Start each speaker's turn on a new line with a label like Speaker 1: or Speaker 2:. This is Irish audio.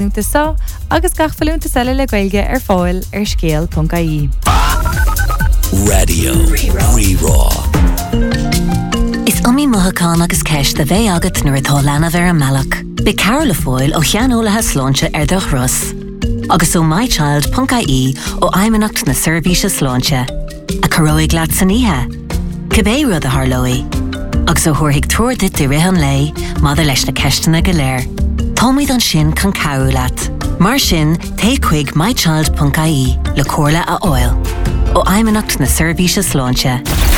Speaker 1: Núnta só, agus gach falúnta sele le gailge fáil scéal.ie.
Speaker 2: Radio Rerá.
Speaker 3: Is umí muthachán agus ceist a bheith agat nuair atá leanana bhar an mealach. Be Carol le fáil ó cheanólathe sláinte do Russ. Agus ó mychild.ie ó aimanacht na seirbhíse sláinte. A choróigh leat san ihe. Cibé rud a tharlóí. Agus ó thuairigh tuairdit i rihan lei, mada leis na ceistena go léir. Támaid an sin can cabhú leat. Mar sin, té chuig mychild.ie le comhairle a fháil. Ó aimanacht na seirbhíse sláinte.